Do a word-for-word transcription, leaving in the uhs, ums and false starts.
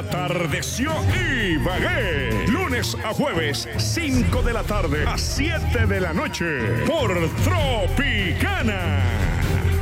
Atardeció Ibagué. Lunes a jueves, cinco de la tarde a siete de la noche. Por Tropicana.